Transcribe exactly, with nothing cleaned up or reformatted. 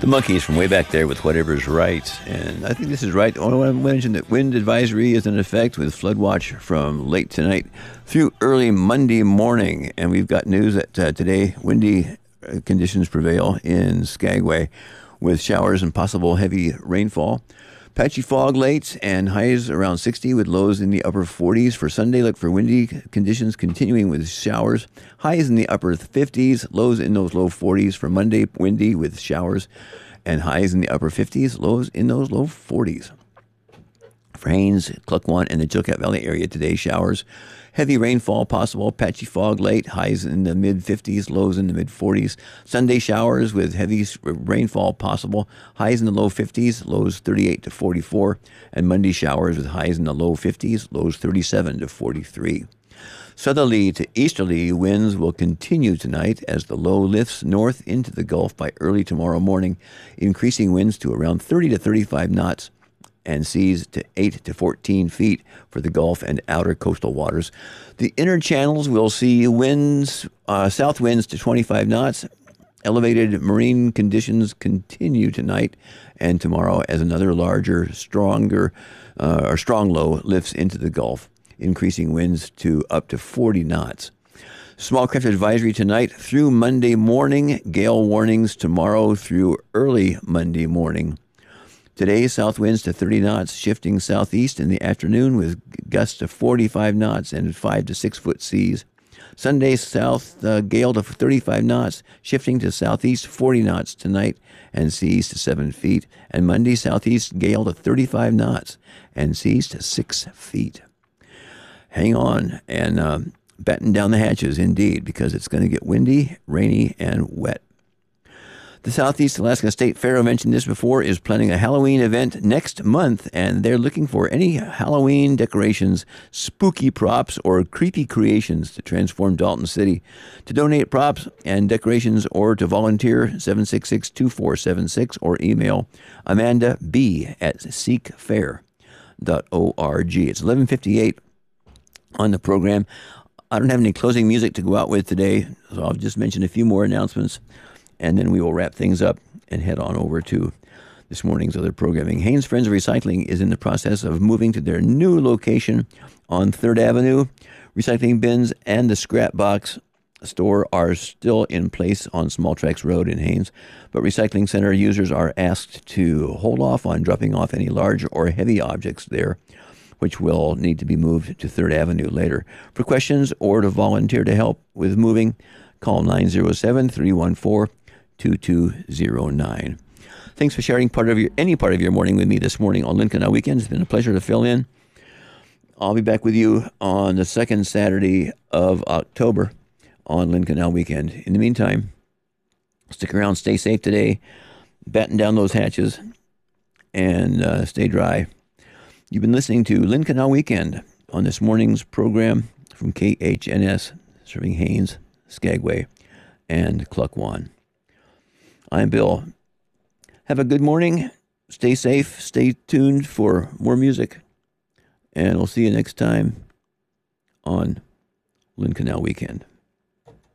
The Monkees from way back there with Whatever's Right. And I think this is right. I want to mention that wind advisory is in effect with flood watch from late tonight through early Monday morning. And we've got news that uh, today windy conditions prevail in Skagway with showers and possible heavy rainfall. Patchy fog late and highs around sixty with lows in the upper forties. For Sunday, look for windy conditions continuing with showers. Highs in the upper fifties, lows in those low forties. For Monday, windy with showers and highs in the upper fifties, lows in those low forties. For Haines, Klukwan, and the Chilkat Valley area today, showers. Heavy rainfall possible, patchy fog late, highs in the mid-fifties, lows in the mid-forties. Sunday showers with heavy rainfall possible, highs in the low fifties, lows thirty-eight to forty-four. And Monday showers with highs in the low fifties, lows thirty-seven to forty-three. Southerly to easterly winds will continue tonight as the low lifts north into the Gulf by early tomorrow morning, increasing winds to around thirty to thirty-five knots. And seas to eight to fourteen feet for the Gulf and outer coastal waters. The inner channels will see winds, uh, south winds to twenty-five knots. Elevated marine conditions continue tonight and tomorrow as another larger, stronger, uh, or strong low lifts into the Gulf, increasing winds to up to forty knots. Small craft advisory tonight through Monday morning. Gale warnings tomorrow through early Monday morning. Today, south winds to thirty knots, shifting southeast in the afternoon with gusts to forty-five knots and five to six foot seas. Sunday, south uh, gale to thirty-five knots, shifting to southeast forty knots tonight and seas to seven feet. And Monday, southeast gale to thirty-five knots and seas to six feet. Hang on and um, batten down the hatches, indeed, because it's going to get windy, rainy, and wet. The Southeast Alaska State Fair, I mentioned this before, is planning a Halloween event next month, and they're looking for any Halloween decorations, spooky props, or creepy creations to transform Dalton City. To donate props and decorations or to volunteer, seven six six, two four seven six, or email Amanda B at seek fair dot org. It's eleven fifty-eight on the program. I don't have any closing music to go out with today, so I'll just mention a few more announcements. And then we will wrap things up and head on over to this morning's other programming. Haines Friends of Recycling is in the process of moving to their new location on third Avenue. Recycling bins and the scrap box store are still in place on Small Tracks Road in Haines, but recycling center users are asked to hold off on dropping off any large or heavy objects there, which will need to be moved to third Avenue later. For questions or to volunteer to help with moving, call nine oh seven, three one four, two two oh nine. Thanks for sharing part of your any part of your morning with me this morning on Lincoln Now Weekend. It's been a pleasure to fill in. I'll be back with you on the second Saturday of October on Lincoln Now Weekend. In the meantime, stick around, stay safe today, batten down those hatches, and uh, stay dry. You've been listening to Lincoln Now Weekend on this morning's program from K H N S, serving Haines, Skagway, and Klukwan. I'm Bill. Have a good morning. Stay safe. Stay tuned for more music. And we'll see you next time on Lincoln Now Weekend.